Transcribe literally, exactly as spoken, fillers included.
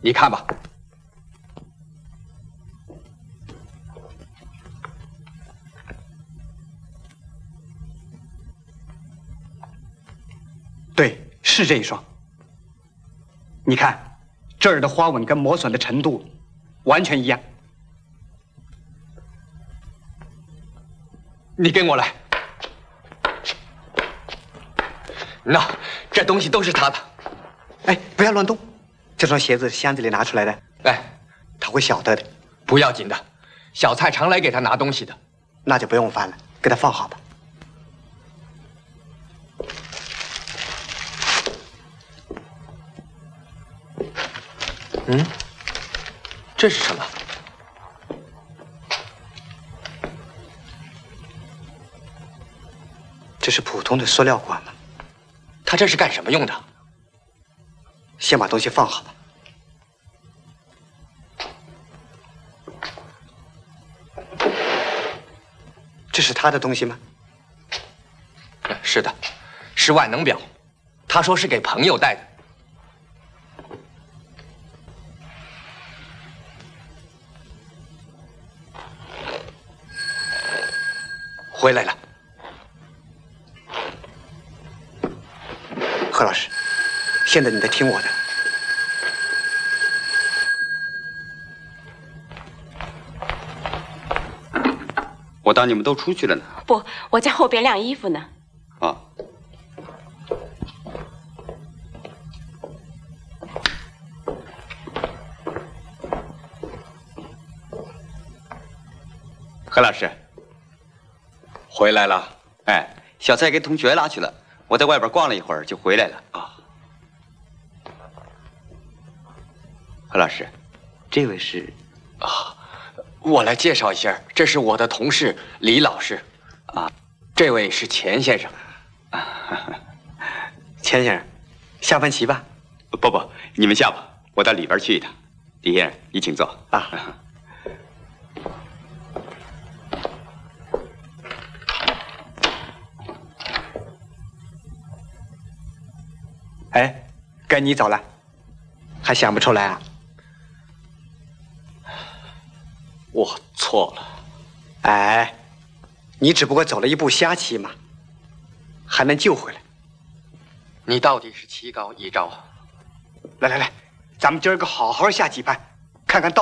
你看吧。 对，是这一双。你看，这儿的花纹跟磨损的程度完全一样。 你跟我来。那这东西都是他的。 哎，不要乱动。这双鞋子是箱子里拿出来的。 哎， 他会晓得的。 不要紧的，小蔡常来给他拿东西的。 那就不用烦了，给他放好吧。 嗯，这是什么？ 这是普通的塑料管吗？ 他这是干什么用的？ 先把东西放好吧。这是他的东西吗？ 是的，是万能表。他说是给朋友带的。回来了。 何老师，现在你得听我的。 我当你们都出去了呢。 不，我在后边晾衣服呢。 啊。何老师， 回来了。 哎，小蔡给同学拉去了，我在外边逛了一会儿就回来了。啊。何老师，这位是？ 啊。我来介绍一下，这是我的同事李老师，啊，这位是钱先生。 钱先生，下班齐吧？ 不不，你们下吧，我到里边去一趟。李先生，你请坐啊。哎，该你走了，还想不出来啊？ 我错了。 哎，你只不过走了一步瞎棋嘛，还能救回来。 你到底是棋高一招啊！ 来来来，咱们今儿个好好下几盘，看看到。